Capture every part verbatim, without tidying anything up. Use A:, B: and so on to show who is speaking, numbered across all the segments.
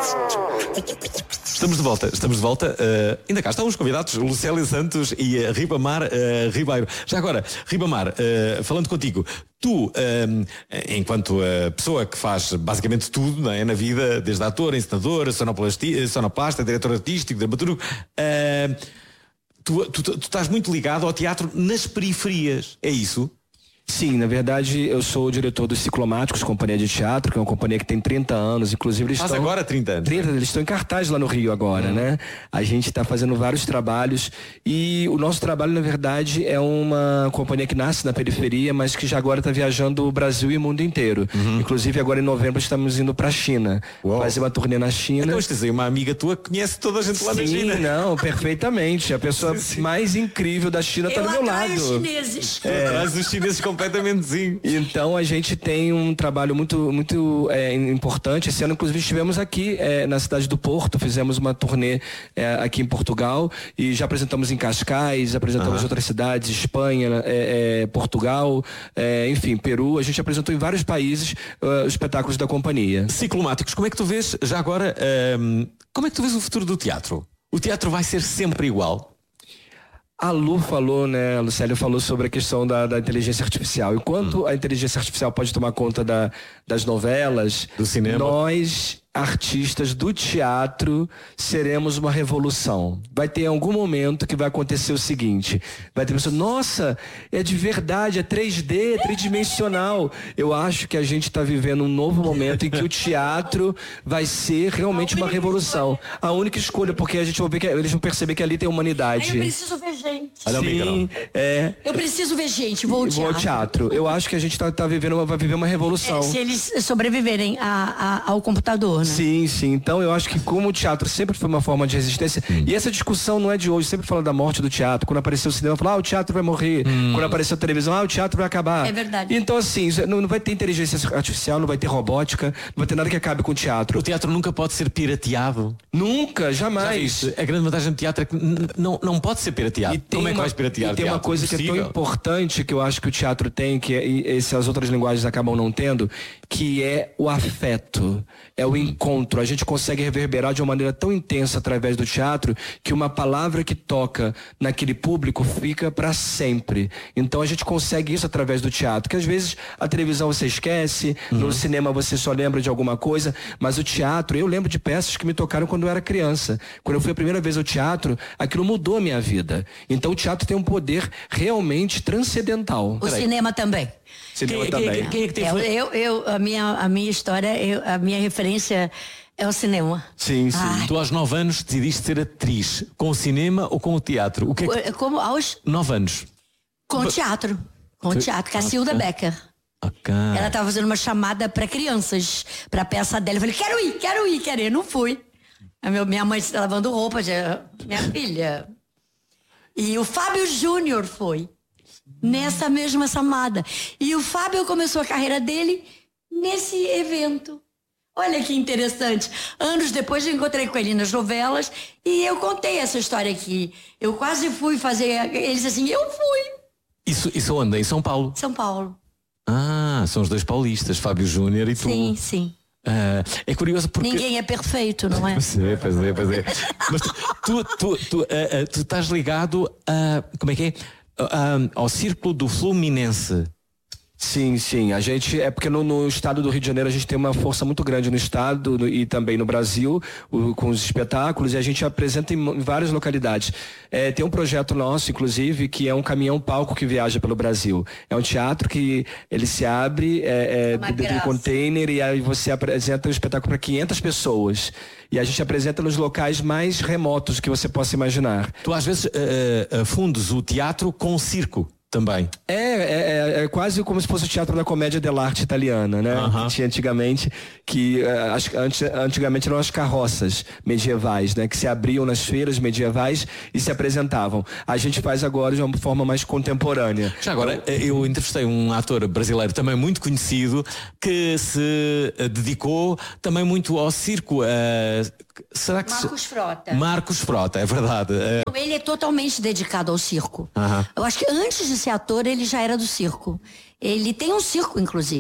A: Estamos de volta, estamos de volta. Uh, ainda cá estão os convidados, Lucélia Santos e uh, Ribamar uh, Ribeiro. Já agora, Ribamar, uh, falando contigo, tu, uh, enquanto uh, pessoa que faz basicamente tudo, não é, na vida, desde ator, encenador, sonoplasti- sonoplasta, diretor artístico, dramaturgo, uh, tu, tu, tu, tu estás muito ligado ao teatro nas periferias, é isso?
B: Sim, na verdade eu sou o diretor dos Ciclomáticos, companhia de teatro, que é uma companhia que tem trinta anos, inclusive eles
A: Faz
B: estão...
A: agora trinta anos.
B: trinta, eles estão em cartaz lá no Rio agora, hum. né? A gente está fazendo vários trabalhos e o nosso trabalho, na verdade, é uma companhia que nasce na periferia, mas que já agora está viajando o Brasil e o mundo inteiro. Uhum. Inclusive agora em novembro estamos indo para a China, Uou. fazer uma turnê na China.
A: Então, quer dizer, uma amiga tua que conhece toda a gente lá
B: sim,
A: na China.
B: Sim, não, perfeitamente. A pessoa sim, sim. mais incrível da China está do meu lado.
C: Os chineses.
A: É. Traz os chineses completamente sim.
B: Então a gente tem um trabalho muito, muito é, importante. Esse ano, inclusive, estivemos aqui é, na cidade do Porto, fizemos uma turnê é, aqui em Portugal e já apresentamos em Cascais, apresentamos em outras cidades, Espanha, é, é, Portugal, é, enfim, Peru. A gente apresentou em vários países uh, os espetáculos da companhia.
A: Ciclomáticos, como é que tu vês, já agora, um, como é que tu vês o futuro do teatro? O teatro vai ser sempre igual?
B: A Lu falou, né, a Lucélia falou sobre a questão da, da inteligência artificial. Enquanto hum. a inteligência artificial pode tomar conta da, das novelas,
A: do cinema,
B: nós, artistas do teatro, seremos uma revolução. Vai ter algum momento que vai acontecer o seguinte, vai ter pessoa, nossa, é de verdade, é três D, é tridimensional. Eu acho que a gente está vivendo um novo momento em que o teatro vai ser realmente uma revolução. A única escolha, porque a gente vai ver que eles vão perceber que ali tem humanidade.
C: Eu preciso ver gente.
B: Sim, é.
C: Eu preciso ver gente, vou ao teatro.
B: Vou ao teatro. Eu acho que a gente tá, tá vivendo, vai viver uma revolução.
C: É, se eles sobreviverem a, a, ao computador, né?
B: Sim, sim. Então eu acho que como o teatro sempre foi uma forma de resistência, hum. e essa discussão não é de hoje, sempre fala da morte do teatro. Quando apareceu o cinema, falou, ah, o teatro vai morrer. Hum. Quando apareceu a televisão, ah, o teatro vai acabar.
C: É verdade.
B: Então assim, não, não vai ter inteligência artificial, não vai ter robótica, não vai ter nada que acabe com o teatro.
A: O teatro nunca pode ser pirateado.
B: Nunca, jamais.
A: A grande vantagem do teatro é que n- não, não pode ser pirateado. Como é que vais piratear?
B: E tem uma coisa que é tão importante que eu acho que o teatro tem, que é, e essas outras linguagens acabam não tendo, que é o afeto, é o encontro. A gente consegue reverberar de uma maneira tão intensa através do teatro que uma palavra que toca naquele público fica para sempre. Então a gente consegue isso através do teatro, que às vezes a televisão você esquece, uhum. no cinema você só lembra de alguma coisa, mas o teatro, eu lembro de peças que me tocaram quando eu era criança. Quando eu fui a primeira vez ao teatro, aquilo mudou a minha vida. Então o teatro tem um poder realmente transcendental.
C: O Peraí. cinema também.
B: Cinema
C: que,
B: também.
C: Que, que, que tem... eu, eu, eu, a, minha, a minha história, eu, a minha referência é o cinema.
B: Sim, sim.
C: Ai.
A: Tu aos nove anos decidiste ser atriz, com o cinema ou com o teatro? O que é que...
C: Como aos...
A: Nove anos.
C: Com o teatro. Com o teatro. Cacilda okay. Becker.
A: Okay.
C: Ela estava fazendo uma chamada para crianças, para a peça dela. Eu falei, quero ir, quero ir, quero ir. Não fui. A meu, minha mãe lavando roupa, já, minha filha. E o Fábio Júnior foi nessa mesma chamada. E o Fábio começou a carreira dele nesse evento. Olha que interessante. Anos depois eu encontrei com ele nas novelas e eu contei essa história aqui. Eu quase fui fazer. Eles assim, eu fui.
A: Isso, isso onde? Em São Paulo?
C: São Paulo.
A: Ah, são os dois paulistas, Fábio Júnior e tu.
C: Sim, sim.
A: Uh, é curioso porque...
C: Ninguém é perfeito, não é?
A: Pois é, pois é, pois é. Mas tu, tu, tu, tu, uh, uh, tu estás ligado a... Como é que é? Uh, uh, ao Círculo do Fluminense.
B: Sim, sim. A gente, é porque no, no estado do Rio de Janeiro a gente tem uma força muito grande no estado no, e também no Brasil, o, com os espetáculos, e a gente apresenta em, em várias localidades. É, tem um projeto nosso, inclusive, que é um caminhão-palco que viaja pelo Brasil. É um teatro que ele se abre é, é, dentro de container e aí você apresenta o espetáculo para quinhentas pessoas. E a gente apresenta nos locais mais remotos que você possa imaginar.
A: Tu às vezes uh, uh, fundes o teatro com o circo. Também.
B: É, é, é, é quase como se fosse o teatro da comédia dell'arte italiana, né?
A: Uh-huh.
B: Que tinha antigamente, que uh, as, antigamente eram as carroças medievais, né? Que se abriam nas feiras medievais e se apresentavam. A gente faz agora de uma forma mais contemporânea.
A: Já agora, eu entrevistei um ator brasileiro também muito conhecido que se dedicou também muito ao circo. Uh, será que
C: Marcos
A: se...
C: Frota.
A: Marcos Frota, é verdade. Uh...
C: Ele é totalmente dedicado ao circo.
A: Uh-huh.
C: Eu acho que antes de ser ator, ele já era do circo. Ele tem um circo, inclusive.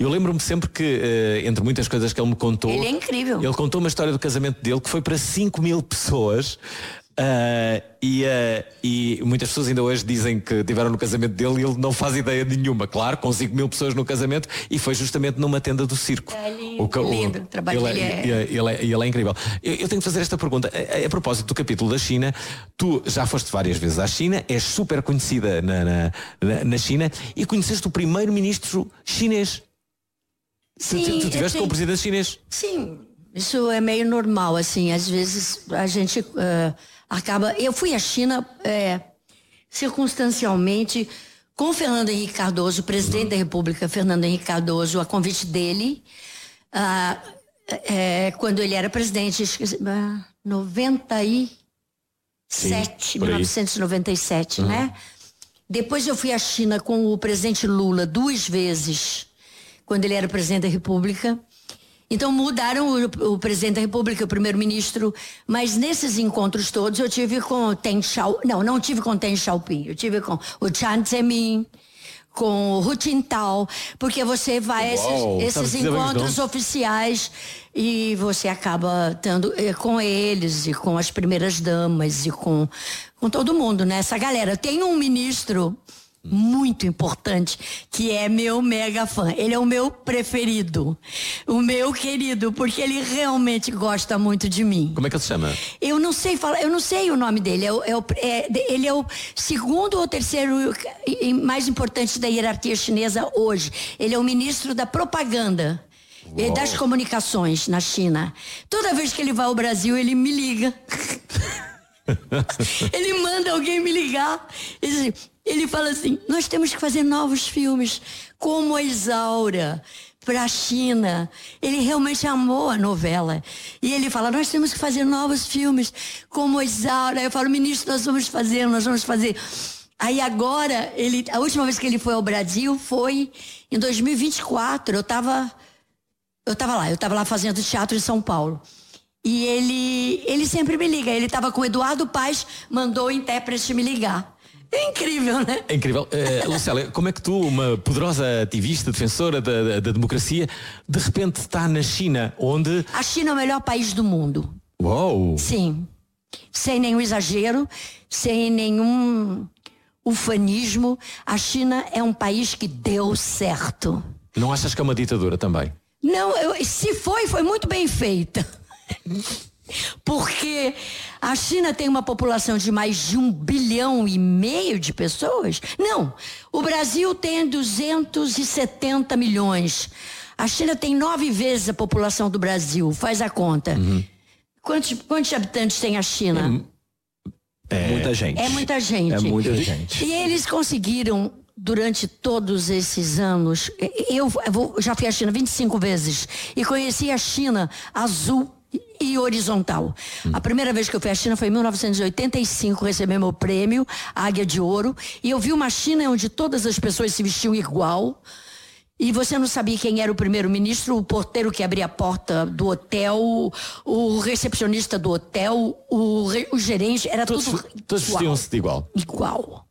A: Eu lembro-me sempre que, uh, entre muitas coisas que ele me contou...
C: Ele é incrível.
A: Ele contou uma história do casamento dele que foi para cinco mil pessoas. Uh, e, uh, e muitas pessoas ainda hoje dizem que tiveram no casamento dele e ele não faz ideia nenhuma. Claro, com cinco mil pessoas no casamento, e foi justamente numa tenda do circo.
C: É lindo,
A: o, o,
C: lindo. O trabalho
A: ele,
C: dele é...
A: Ele, ele, é, ele é incrível. Eu, eu tenho que fazer esta pergunta. A, a propósito do capítulo da China, tu já foste várias vezes à China, és super conhecida na, na, na, na China, e conheceste o primeiro-ministro chinês.
C: Sim,
A: tu, tu tiveste
C: tenho...
A: com o presidente chinês?
C: Sim, isso é meio normal, assim. Às vezes a gente uh, acaba... Eu fui à China é, circunstancialmente com Fernando Henrique Cardoso, presidente da República, Fernando Henrique Cardoso, a convite dele, uh, é, quando ele era presidente, esqueci, uh, noventa e sete, mil novecentos e noventa e sete, uhum. né? Depois eu fui à China com o presidente Lula duas vezes, quando ele era presidente da República. Então mudaram o, o presidente da República, o primeiro-ministro, mas nesses encontros todos eu tive com Deng Xiaoping, não, não tive com Deng Xiaoping, eu tive com o Jiang Zemin, com o Hu Jintao, porque você vai a
A: Uau,
C: esses, esses encontros oficiais e você acaba estando é, com eles e com as primeiras damas e com, com todo mundo, né? Essa galera. Tem um ministro muito importante, que é meu mega fã. Ele é o meu preferido, o meu querido, porque ele realmente gosta muito de mim.
A: Como é que ele se chama?
C: Eu não sei falar, eu não sei o nome dele. É, o, é, o, é ele é o segundo ou terceiro mais importante da hierarquia chinesa hoje. Ele é o ministro da propaganda e das comunicações na China. Toda vez que ele vai ao Brasil, ele me liga. Ele manda alguém me ligar. Ele, ele fala assim: nós temos que fazer novos filmes, como a Isaura, para a China. Ele realmente amou a novela. E ele fala: nós temos que fazer novos filmes, como a Isaura. Eu falo: ministro, nós vamos fazer, nós vamos fazer. Aí agora, ele, a última vez que ele foi ao Brasil foi em dois mil e vinte e quatro. Eu estava eu tava lá, eu estava lá fazendo teatro em São Paulo. E ele, ele sempre me liga. Ele estava com o Eduardo Paes, mandou o intérprete me ligar. É incrível, né?
A: É incrível. Uh, Lucélia, como é que tu, uma poderosa ativista, defensora da, da, da democracia, de repente está na China, onde...
C: A China é o melhor país do mundo.
A: Uou!
C: Sim. Sem nenhum exagero, sem nenhum ufanismo. A China é um país que deu certo.
A: Não achas que é uma ditadura também?
C: Não, eu, se foi, foi muito bem feita. Porque a China tem uma população de mais de um bilhão e meio de pessoas. Não, o Brasil tem duzentos e setenta milhões. A China tem nove vezes a população do Brasil. Faz a conta. Uhum. Quantos, quantos habitantes tem a China?
B: É, é muita gente.
C: É muita gente.
B: É muita gente.
C: E eles conseguiram, durante todos esses anos, eu, eu já fui à China vinte e cinco vezes e conheci a China azul e horizontal. Hum. A primeira vez que eu fui à China foi em mil novecentos e oitenta e cinco, recebi meu prêmio, Águia de Ouro, e eu vi uma China onde todas as pessoas se vestiam igual, e você não sabia quem era o primeiro-ministro, o porteiro que abria a porta do hotel, o recepcionista do hotel, o, o gerente, era
A: todos,
C: tudo
A: todos vestiam-se de igual.
C: Igual.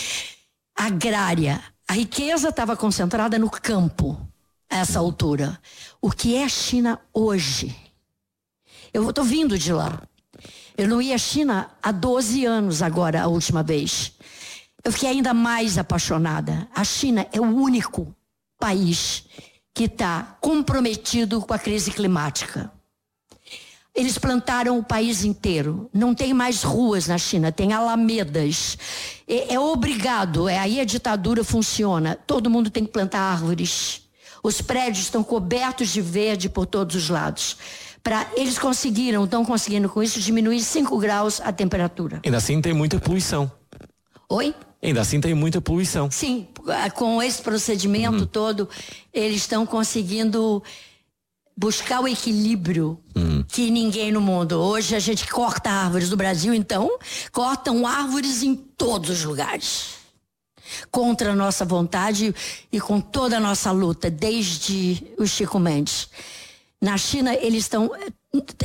C: Agrária. A riqueza estava concentrada no campo, a essa altura. O que é a China hoje? Eu estou vindo de lá. Eu não ia à China há doze anos agora, a última vez. Eu fiquei ainda mais apaixonada. A China é o único país que está comprometido com a crise climática. Eles plantaram o país inteiro. Não tem mais ruas na China, tem alamedas. É, é obrigado, é, aí a ditadura funciona. Todo mundo tem que plantar árvores. Os prédios estão cobertos de verde por todos os lados. Pra, eles conseguiram, estão conseguindo com isso, diminuir cinco graus a temperatura.
A: Ainda assim tem muita poluição.
C: Oi?
A: Ainda assim tem muita poluição.
C: Sim, com esse procedimento uhum. todo, eles estão conseguindo buscar o equilíbrio uhum. que ninguém no mundo. Hoje a gente corta árvores no Brasil, então, cortam árvores em todos os lugares. Contra a nossa vontade e com toda a nossa luta, desde o Chico Mendes. Na China, eles estão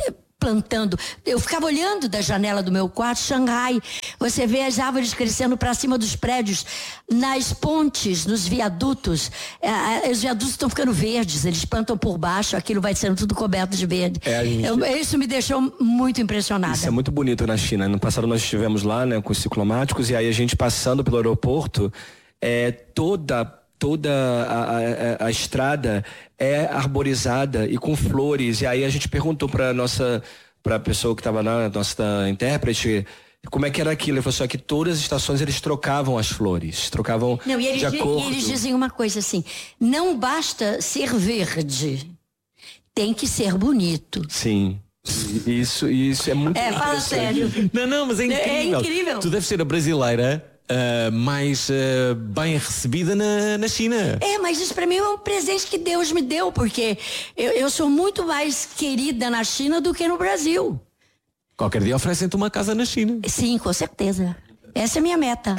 C: espantando. Eu ficava olhando da janela do meu quarto, Xangai. Você vê as árvores crescendo para cima dos prédios, nas pontes, nos viadutos. É, os viadutos estão ficando verdes, eles plantam por baixo, aquilo vai sendo tudo coberto de verde.
B: É, gente...
C: Eu, isso me deixou muito impressionada.
B: Isso é muito bonito na China. No passado nós estivemos lá, né, com os ciclomáticos, e aí a gente passando pelo aeroporto, é, toda, toda a, a, a estrada é arborizada e com flores. E aí a gente perguntou para nossa, para a pessoa que estava lá, nossa intérprete, como é que era aquilo. Ele falou só que todas as estações eles trocavam as flores, trocavam
C: não, e eles,
B: de acordo.
C: E eles dizem uma coisa assim, não basta ser verde, tem que ser bonito.
B: Sim. Isso, isso é muito
C: É, fala sério.
A: Não, não, mas é incrível.
C: É incrível.
A: Tu deves ser a brasileira uh, mais uh, bem recebida na, na China.
C: É, mas isso pra mim é um presente que Deus me deu, porque eu, eu sou muito mais querida na China do que no Brasil.
A: Qualquer dia oferecem-te uma casa na China.
C: Sim, com certeza. Essa é a minha meta.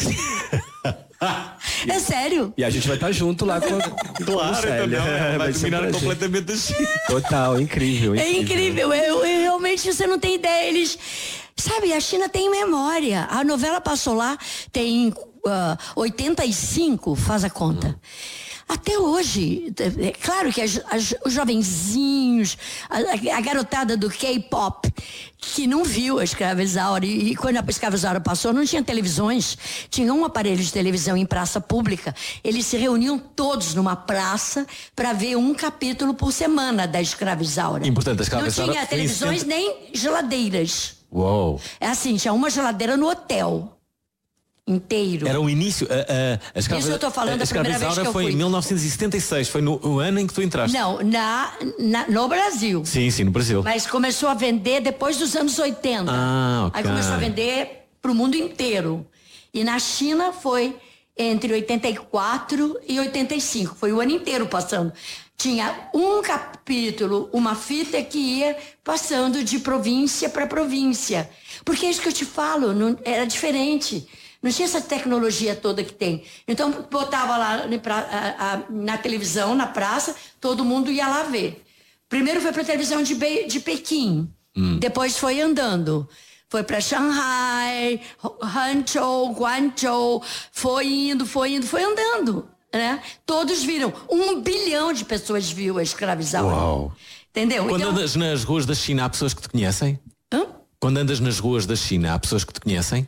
C: É sério.
B: E a gente vai estar junto lá com, com
A: claro,
B: o Célia.
A: Então não, vai, vai dominar
C: um
A: completamente a China.
B: Total, incrível, incrível.
C: É incrível, eu, eu, realmente você não tem ideia. Eles, sabe, a China tem memória. A novela passou lá, tem uh, oitenta e cinco, faz a conta. Hum. Até hoje, é claro que as, as, os jovenzinhos, a, a garotada do K-pop, que não viu a Escrava Isaura, e, e quando a Escrava Isaura passou, não tinha televisões, tinha um aparelho de televisão em praça pública. Eles se reuniam todos numa praça para ver um capítulo por semana da Escrava Isaura.
A: Importante, a Escrava Isaura.
C: Não tinha televisões nem geladeiras.
A: Uou.
C: É assim, tinha uma geladeira no hotel. Inteiro.
A: Era o início. A, a, a escrava,
C: Isso eu estou falando
A: a
C: da primeira vez que eu
A: foi
C: fui.
A: em mil novecentos e setenta e seis, foi no, no ano em que tu entraste.
C: Não, na, na, no Brasil.
A: Sim, sim, no Brasil.
C: Mas começou a vender depois dos anos oitenta.
A: Ah, ok.
C: Aí começou a vender para o mundo inteiro. E na China foi entre oitenta e quatro e oitenta e cinco. Foi o ano inteiro passando. Tinha um capítulo, uma fita que ia passando de província para província. Porque é isso que eu te falo, não, era diferente. Não tinha essa tecnologia toda que tem. Então, botava lá na televisão, na praça, todo mundo ia lá ver. Primeiro foi para a televisão de, Be- de Pequim. Hum. Depois foi andando. Foi para Shanghai, Hangzhou, Guangzhou. Foi indo, foi indo, foi andando. Né? Todos viram. Um bilhão de pessoas viu a Escrava Isaura.
A: Uau.
C: Entendeu?
A: Quando
C: então...
A: andas nas ruas da China, há pessoas que te conhecem?
C: Hã?
A: Quando andas nas ruas da China, há pessoas que te conhecem?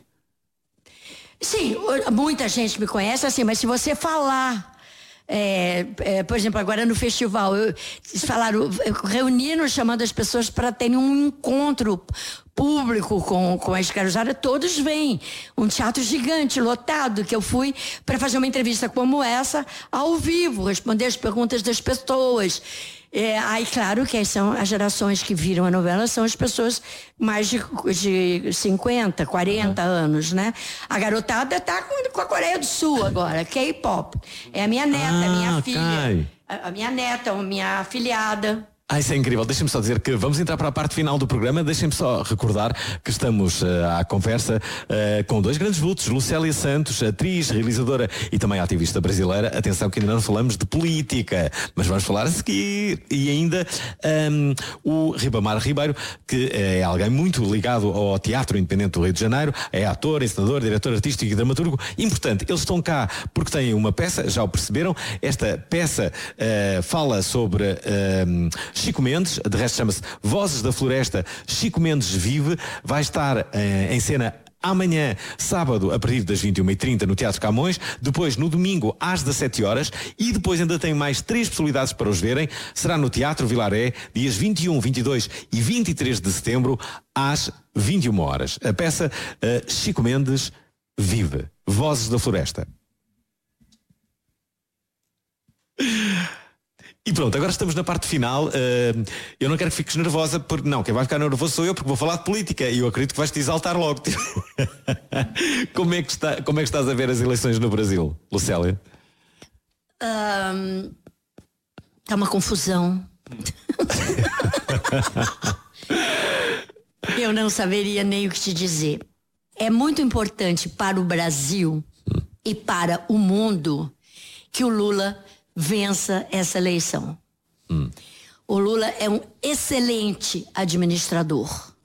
C: Sim, muita gente me conhece assim, mas se você falar, é, é, por exemplo, agora no festival, eu, falaram, reuniram chamando as pessoas para terem um encontro público com, com a Escrava Isaura, todos vêm. Um teatro gigante, lotado, que eu fui para fazer uma entrevista como essa, ao vivo, responder as perguntas das pessoas. É, aí, claro que são as gerações que viram a novela, são as pessoas mais de, de cinquenta, quarenta uhum. anos, né? A garotada tá com, com a Coreia do Sul agora, K-pop. É a minha neta,
A: ah,
C: a minha filha.
A: Okay.
C: A, a minha neta, a minha afilhada.
A: Ah, isso é incrível. Deixem-me só dizer que vamos entrar para a parte final do programa. Deixem-me só recordar que estamos uh, à conversa uh, com dois grandes vultos. Lucélia Santos, atriz, realizadora e também ativista brasileira. Atenção que ainda não falamos de política, mas vamos falar a seguir. E ainda um, o Ribamar Ribeiro, que é alguém muito ligado ao Teatro Independente do Rio de Janeiro. É ator, encenador, diretor artístico e dramaturgo. Importante, eles estão cá porque têm uma peça, já o perceberam. Esta peça uh, fala sobre... Uh, Chico Mendes, de resto chama-se Vozes da Floresta, Chico Mendes vive, vai estar eh, em cena amanhã, sábado, a partir das vinte e uma e trinta no Teatro Camões, depois no domingo às dezassete horas e depois ainda tem mais três possibilidades para os verem. Será no Teatro Vilaré, dias vinte e um, vinte e dois e vinte e três de setembro, às vinte e uma horas. A peça eh, Chico Mendes vive, Vozes da Floresta. E pronto, agora estamos na parte final. Uh, eu não quero que fiques nervosa, porque não, quem vai ficar nervoso sou eu, porque vou falar de política e eu acredito que vais te exaltar logo. como, é que está, como é que estás a ver as eleições no Brasil, Lucélia?
C: Um, está uma confusão. Eu não saberia nem o que te dizer. É muito importante para o Brasil hum. e para o mundo que o Lula vença essa eleição. Hum. O Lula é um excelente administrador.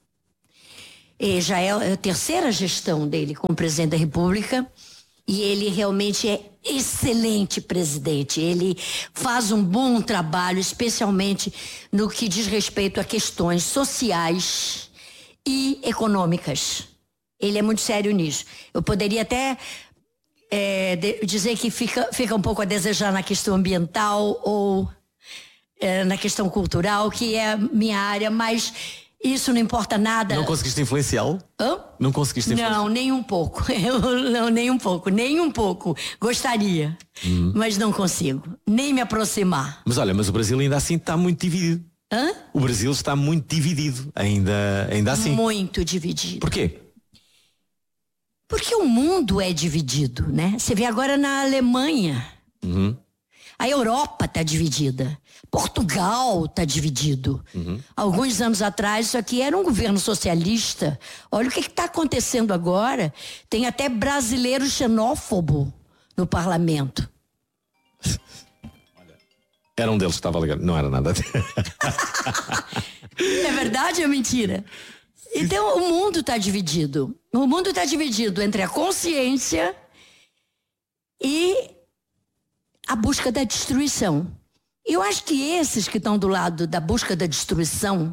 C: E já é a terceira gestão dele como presidente da República. E ele realmente é excelente presidente. Ele faz um bom trabalho, especialmente no que diz respeito a questões sociais e econômicas. Ele é muito sério nisso. Eu poderia até é, de, dizer que fica, fica um pouco a desejar na questão ambiental ou é, na questão cultural, que é a minha área, mas isso não importa nada.
A: Não conseguiste influenciá-lo?
C: Hã?
A: Não conseguiste influenciá-lo?
C: Não, nem um pouco. Eu, não, nem um pouco, nem um pouco. Gostaria, hum. mas não consigo. Nem me aproximar.
A: Mas olha, mas o Brasil ainda assim está muito dividido.
C: Hã?
A: O Brasil está muito dividido, ainda, ainda assim.
C: Muito dividido.
A: Por quê?
C: Porque o mundo é dividido, né? Você vê agora na Alemanha.
A: Uhum.
C: A Europa está dividida. Portugal está dividido. Uhum. Alguns anos atrás, isso aqui era um governo socialista. Olha o que está acontecendo agora. Tem até brasileiro xenófobo no parlamento.
A: Era um deles que estava ligado. Não era nada.
C: É verdade ou é mentira? Então, o mundo está dividido. O mundo está dividido entre a consciência e a busca da destruição. Eu acho que esses que estão do lado da busca da destruição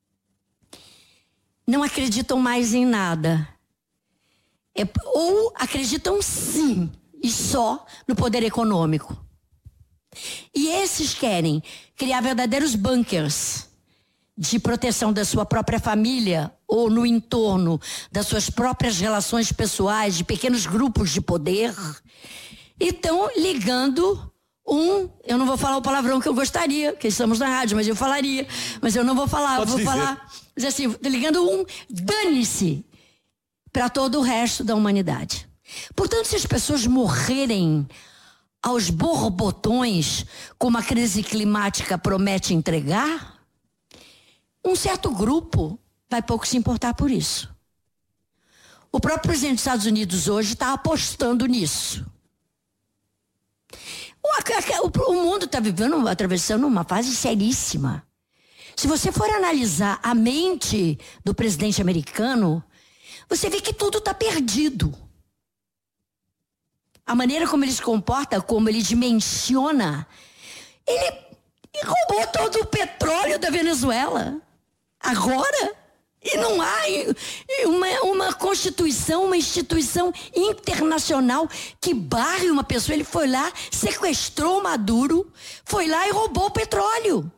C: não acreditam mais em nada. É, ou acreditam sim e só no poder econômico. E esses querem criar verdadeiros bunkers de proteção da sua própria família ou no entorno das suas próprias relações pessoais, de pequenos grupos de poder. E estão ligando um, eu não vou falar o palavrão que eu gostaria, porque estamos na rádio, mas eu falaria, mas eu não vou falar,
A: Pode
C: vou
A: dizer.
C: falar, mas assim, ligando um, dane-se para todo o resto da humanidade. Portanto, se as pessoas morrerem aos borbotões, como a crise climática promete entregar, um certo grupo vai pouco se importar por isso. O próprio presidente dos Estados Unidos hoje está apostando nisso. O, o mundo está vivendo, atravessando uma fase seríssima. Se você for analisar a mente do presidente americano, você vê que tudo está perdido. A maneira como ele se comporta, como ele dimensiona, ele, ele roubou todo o petróleo da Venezuela. Agora, e não há uma, uma constituição, uma instituição internacional que barre uma pessoa. Ele foi lá, sequestrou Maduro, foi lá e roubou o petróleo.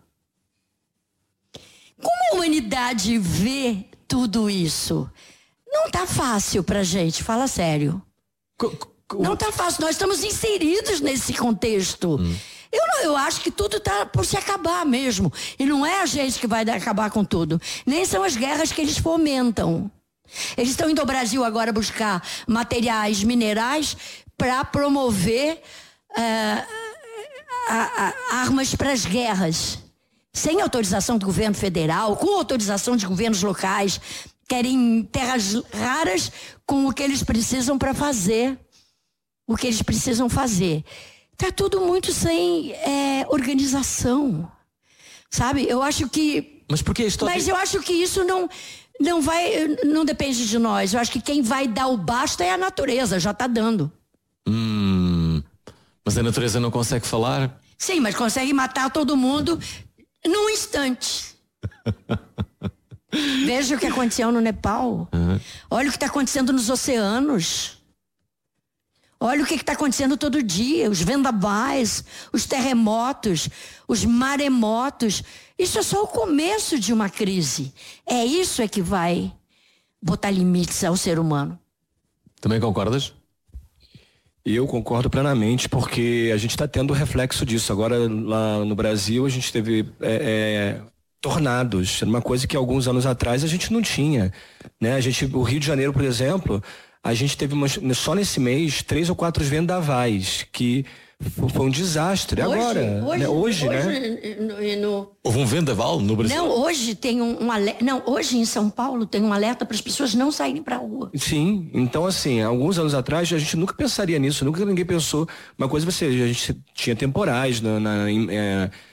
C: Como a humanidade vê tudo isso? Não tá fácil pra gente, fala sério. Não tá fácil, nós estamos inseridos nesse contexto. Hum. Eu, não, eu acho que tudo está por se acabar mesmo. E não é a gente que vai acabar com tudo. Nem são as guerras que eles fomentam. Eles estão indo ao Brasil agora buscar materiais minerais para promover uh, a, a, armas para as guerras. Sem autorização do governo federal, com autorização de governos locais. Querem terras raras com o que eles precisam para fazer. O que eles precisam fazer. Tá tudo muito sem é, organização, sabe? Eu acho que...
A: Mas por que isso?
C: Mas eu acho que isso não, não vai... Não depende de nós. Eu acho que quem vai dar o basta é a natureza, já tá dando.
A: Hum, mas a natureza não consegue falar?
C: Sim, mas consegue matar todo mundo num instante. Veja o que aconteceu no Nepal. Uhum. Olha o que está acontecendo nos oceanos. Olha o que está acontecendo todo dia, os vendavais, os terremotos, os maremotos. Isso é só o começo de uma crise. É isso é que vai botar limites ao ser humano.
A: Também concordas?
B: Eu concordo plenamente, porque a gente está tendo o reflexo disso. Agora, lá no Brasil, a gente teve é, é, tornados, uma coisa que alguns anos atrás a gente não tinha. Né? A gente, o Rio de Janeiro, por exemplo... A gente teve uma, só nesse mês três ou quatro vendavais, que foi um desastre.
C: Hoje,
B: Agora,
C: hoje,
B: né? Hoje,
C: hoje
B: né?
C: No, no...
A: Houve um vendaval no Brasil?
C: Não, hoje tem um, um alerta. Não, hoje em São Paulo tem um alerta para as pessoas não saírem para a rua.
B: Sim, então assim, alguns anos atrás a gente nunca pensaria nisso, nunca ninguém pensou. Uma coisa você, a gente tinha temporais na, na, é,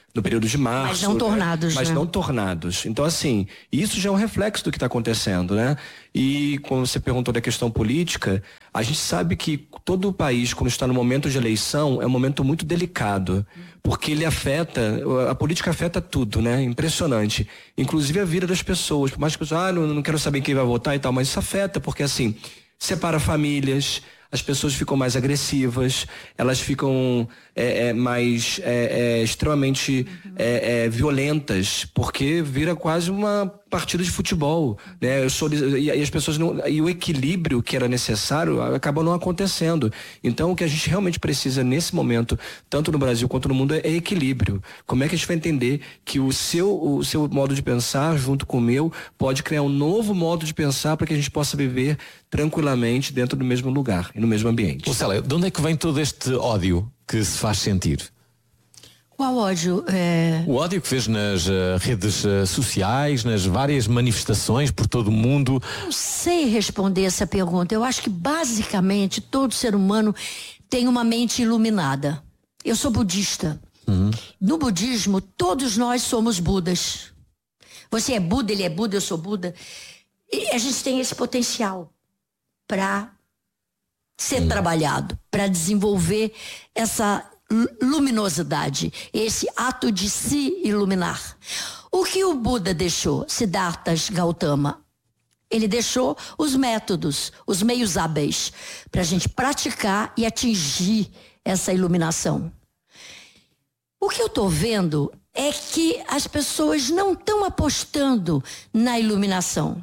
B: no período de março.
C: Mas não tornados,
B: Mas
C: né?
B: não tornados. Então, assim, isso já é um reflexo do que está acontecendo, né? E como você perguntou da questão política, a gente sabe que todo o país, quando está no momento de eleição, é um momento muito delicado, porque ele afeta, a política afeta tudo, né? Impressionante. Inclusive a vida das pessoas. Por mais que as pessoas, ah, não, não quero saber quem vai votar e tal, mas isso afeta, porque assim, separa famílias, as pessoas ficam mais agressivas, elas ficam é, é, mais é, é, extremamente é, é, violentas, porque vira quase uma partida de futebol, né? Eu sou, e, e as pessoas não, e o equilíbrio que era necessário acaba não acontecendo. Então o que a gente realmente precisa nesse momento, tanto no Brasil quanto no mundo, é equilíbrio. Como é que a gente vai entender que o seu, o seu modo de pensar junto com o meu pode criar um novo modo de pensar para que a gente possa viver tranquilamente dentro do mesmo lugar e no mesmo ambiente.
A: Ô Célia, de onde é que vem todo este ódio que se faz sentir?
C: Qual ódio? É...
A: O ódio que fez nas uh, redes uh, sociais, nas várias manifestações por todo o mundo.
C: Não sei responder essa pergunta. Eu acho que basicamente todo ser humano tem uma mente iluminada. Eu sou budista. Uhum. No budismo, todos nós somos Budas. Você é Buda, ele é Buda, eu sou Buda. E a gente tem esse potencial para ser uhum. trabalhado, para desenvolver essa luminosidade, esse ato de se iluminar. O que o Buda deixou, Siddhartha Gautama? Ele deixou os métodos, os meios hábeis, para a gente praticar e atingir essa iluminação. O que eu estou vendo é que as pessoas não estão apostando na iluminação.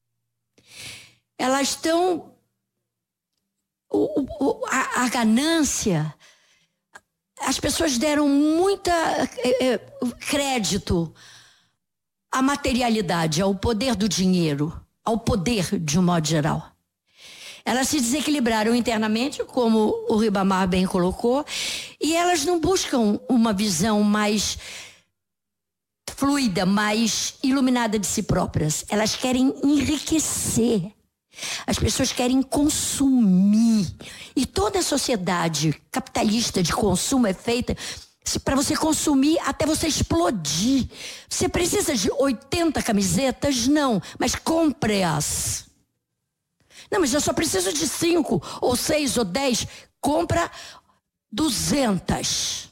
C: Elas estão... O, o, a, a ganância... As pessoas deram muita é, crédito à materialidade, ao poder do dinheiro, ao poder de um modo geral. Elas se desequilibraram internamente, como o Ribamar bem colocou, e elas não buscam uma visão mais fluida, mais iluminada de si próprias. Elas querem enriquecer. As pessoas querem consumir. E toda a sociedade capitalista de consumo é feita para você consumir até você explodir. Você precisa de oitenta camisetas? Não, mas compre-as. Não, mas eu só preciso de cinco, ou seis, ou dez. Compra duzentas.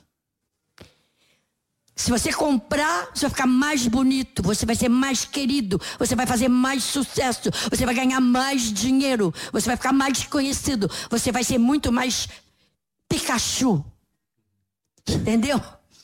C: Se você comprar, você vai ficar mais bonito, você vai ser mais querido, você vai fazer mais sucesso, você vai ganhar mais dinheiro, você vai ficar mais conhecido, você vai ser muito mais Pikachu. Entendeu?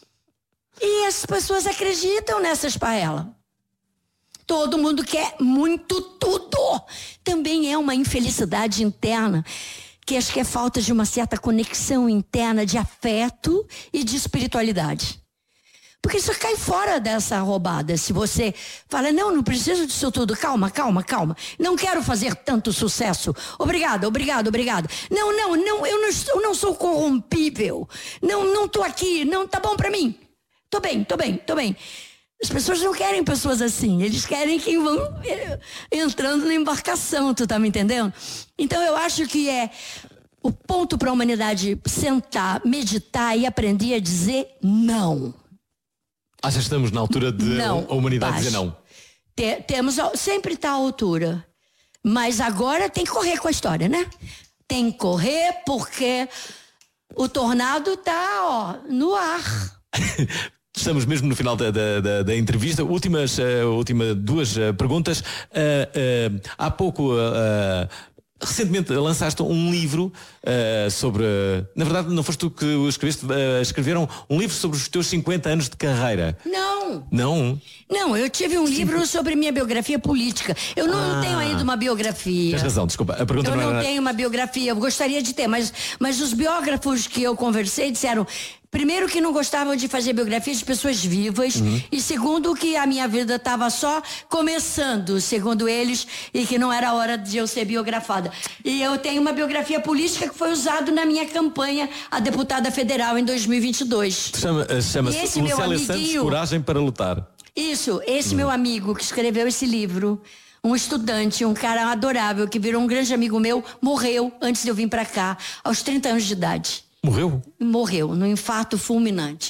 C: E as pessoas acreditam nessa esparrela. Todo mundo quer muito tudo. Também é uma infelicidade interna, que acho que é falta de uma certa conexão interna de afeto e de espiritualidade. Porque isso cai fora dessa roubada. Se você fala, não, não preciso disso tudo. Calma, calma, calma. Não quero fazer tanto sucesso. Obrigado, obrigado, obrigado. Não, não, não, eu não, eu não sou corrompível. Não, não tô aqui. Não, tá bom pra mim. Tô bem, tô bem, tô bem. As pessoas não querem pessoas assim. Eles querem que vão entrando na embarcação, tu tá me entendendo? Então eu acho que é o ponto para a humanidade sentar, meditar e aprender a dizer não.
A: Achas que estamos na altura de
C: não,
A: a humanidade
C: baixo.
A: dizer não?
C: Te, temos, sempre está à altura. Mas agora tem que correr com a história, né? Tem que correr porque o tornado está, ó, no ar.
A: Estamos mesmo no final da, da, da, da entrevista. Últimas, uh, última duas uh, perguntas. Uh, uh, há pouco... Uh, Recentemente lançaste um livro uh, sobre... Uh, na verdade, não foste tu que o escreveste, uh, escreveram um livro sobre os teus cinquenta anos de carreira.
C: Não.
A: Não?
C: Não, eu tive um livro Cinco... sobre minha biografia política. Eu não, ah, não tenho ainda uma biografia.
A: Tens razão, desculpa. A pergunta
C: eu
A: não,
C: não
A: era...
C: tenho uma biografia, eu gostaria de ter, mas, mas os biógrafos que eu conversei disseram... Primeiro que não gostavam de fazer biografias de pessoas vivas, uhum. E segundo que a minha vida estava só começando, segundo eles, e que não era hora de eu ser biografada. E eu tenho uma biografia política que foi usada na minha campanha a deputada federal em dois mil e vinte e dois.
A: Chama, chama-se Lucélia Santos, Coragem para Lutar.
C: Isso, esse uhum. meu amigo que escreveu esse livro, um estudante, um cara adorável, que virou um grande amigo meu, morreu antes de eu vir para cá, aos trinta anos de idade.
A: Morreu?
C: Morreu, num infarto fulminante.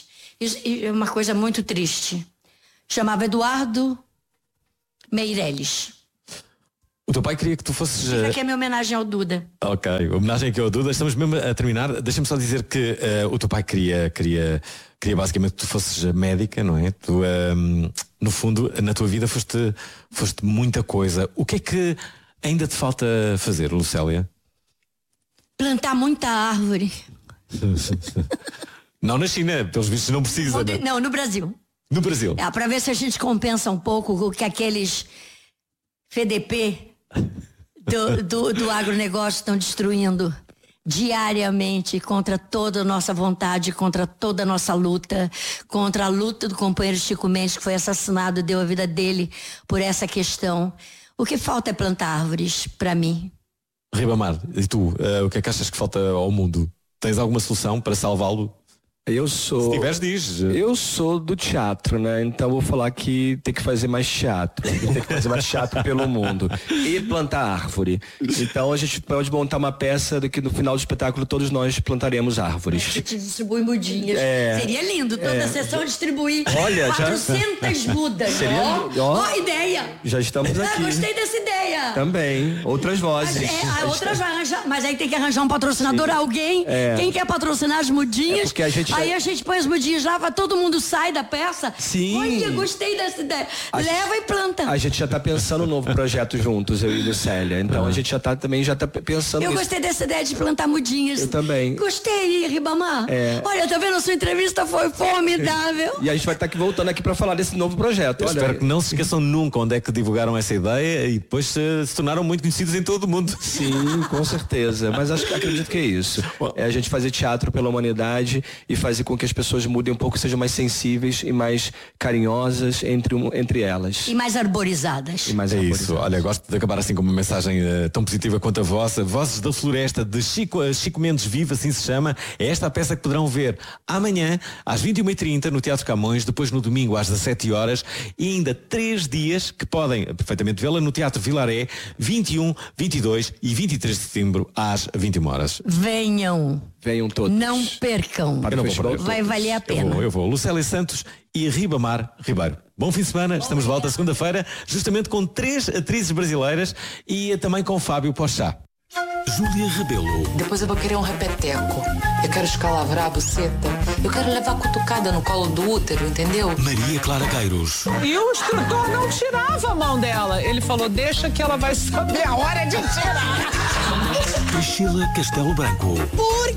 C: E, e uma coisa muito triste. Chamava Eduardo Meirelles.
A: O teu pai queria que tu fosses...
C: Isso aqui é minha homenagem ao Duda.
A: Ok, homenagem aqui ao Duda. Estamos mesmo a terminar. Deixa-me só dizer que uh, o teu pai queria, queria, queria basicamente que tu fosses médica, não é? Tu, um, no fundo, na tua vida foste, foste muita coisa. O que é que ainda te falta fazer, Lucélia?
C: Plantar muita árvore.
A: Não na China, pelos vistos não precisa.
C: Onde,
A: não,
C: não, no Brasil.
A: No Brasil.
C: É, para ver se a gente compensa um pouco o que aqueles F D P do, do, do agronegócio estão destruindo diariamente contra toda a nossa vontade, contra toda a nossa luta, contra a luta do companheiro Chico Mendes, que foi assassinado e deu a vida dele por essa questão. O que falta é plantar árvores, para mim.
A: Ribamar, e tu, uh, o que é que achas que falta ao mundo? Tens alguma solução para salvá-lo?
B: Eu sou.
A: Se tiveres, diz.
B: Eu sou do teatro, né? Então vou falar que tem que fazer mais teatro. Tem que fazer mais teatro pelo mundo. E plantar árvore. Então a gente pode montar uma peça de que no final do espetáculo todos nós plantaremos árvores.
C: A gente distribui mudinhas.
B: É,
C: Seria lindo toda
B: é.
C: a sessão distribuir
B: Olha,
C: quatrocentas
B: já...
C: mudas.
B: Seria...
C: Ó,
B: ó,
C: ó, ideia.
B: Já estamos
C: Ah,
B: aqui.
C: gostei dessa ideia.
B: Também. Outras vozes.
C: Mas, é, a outras vai arranjar, mas aí tem que arranjar um patrocinador,
B: Sim.
C: alguém.
B: É.
C: Quem quer patrocinar as mudinhas?
B: É porque a gente
C: aí
B: já...
C: a gente põe as mudinhas lá, todo mundo sai da peça.
B: Sim.
C: Olha, gostei dessa ideia.
B: A
C: Leva e planta.
B: A gente já está pensando um novo projeto juntos, eu e Lucélia. Então a gente já tá também já tá pensando.
C: Eu
B: nisso.
C: gostei dessa ideia de plantar mudinhas.
B: Eu também.
C: Gostei, Ribamar.
B: É.
C: Olha, tá vendo? A sua entrevista foi formidável.
B: E a gente vai estar aqui voltando aqui para falar desse novo projeto.
A: Eu
B: Olha,
A: espero que não se esqueçam nunca onde é que divulgaram essa ideia e depois se, se tornaram muito conhecidos em todo o mundo.
B: Sim, com certeza. Mas acho que acredito que é isso. É a gente fazer teatro pela humanidade e fazer com que as pessoas mudem um pouco, sejam mais sensíveis e mais carinhosas entre, um, entre elas.
C: E mais arborizadas.
B: E mais
A: É
B: arborizadas.
A: isso, olha, gosto de acabar assim com uma mensagem uh, tão positiva quanto a vossa. Vozes da Floresta, de Chico, uh, Chico Mendes Vivo, assim se chama. É esta a peça que poderão ver amanhã, às vinte e uma e trinta, no Teatro Camões, depois no domingo às dezassete horas e ainda três dias que podem perfeitamente vê-la no Teatro Vilaré, vinte e um, vinte e dois e vinte e três de setembro, às vinte e uma horas.
C: Venham.
B: Venham todos.
C: Não percam.
A: Eu não vou perder.
C: Vai valer a
A: Eu
C: pena.
A: vou, eu vou. Lucélia Santos e Ribamar Ribeiro. Bom fim de semana, estamos de volta segunda-feira, justamente com três atrizes brasileiras e também com Fábio Pochá.
D: Júlia Rebelo.
E: Depois eu vou querer um repeteco. Eu quero escalavrar a buceta. Eu quero levar cutucada no colo do útero, entendeu?
D: Maria Clara Queiros.
F: E o instrutor não tirava a mão dela. Ele falou, deixa que ela vai saber a hora de tirar.
D: Priscila Castelo Branco.
F: Por